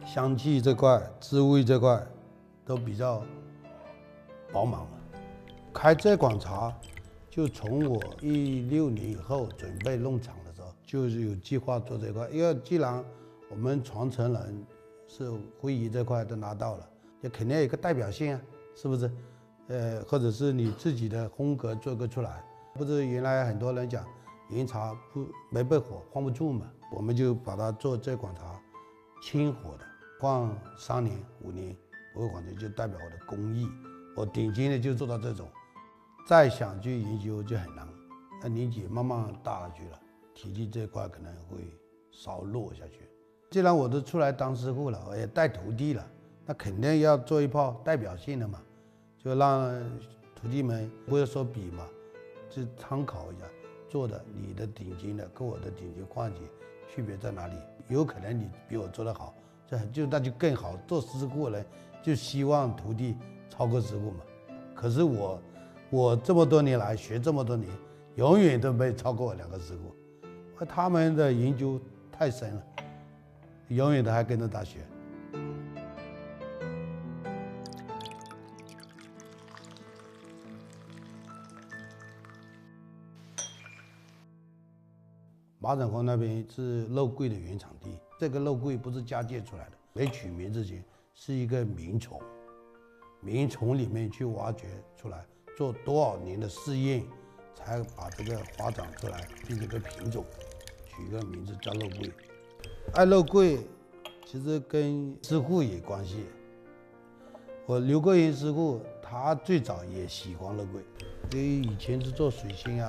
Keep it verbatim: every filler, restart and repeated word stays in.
香气这块、滋味这块都比较饱满了。开这款茶，就从我一六年以后准备弄厂的时候，就是有计划做这块。因为既然我们传承人是会议这块都拿到了，也肯定有一个代表性啊，是不是？呃，或者是你自己的风格做个出来。不是原来很多人讲银茶不没被火放不住嘛，我们就把它做这款茶清火的，放三年五年不会黄酒，就代表我的工艺。我顶尖的就做到这种，再想去研究就很难。那年纪慢慢大了去了，体力这块可能会稍弱下去。既然我都出来当师傅了，我也带徒弟了，那肯定要做一泡代表性的嘛，就让徒弟们不要说比嘛，就参考一下做的你的顶尖的跟我的顶尖况且区别在哪里？有可能你比我做得好，这就那就更好。做师傅呢，就希望徒弟超过师傅嘛。可是我我这么多年来学这么多年，永远都没超过我两个师傅，他们的研究太深了，永远都还跟着他学。马枕峰那边是肉桂的原产地，这个肉桂不是家界出来的，没取名之前是一个名虫，名虫里面去挖掘出来，做多少年的试验，才把这个发展出来，变成个品种，取一个名字叫肉桂。爱肉桂其实跟师傅有关系，我刘国云师傅他最早也喜欢肉桂，因为以前是做水仙啊。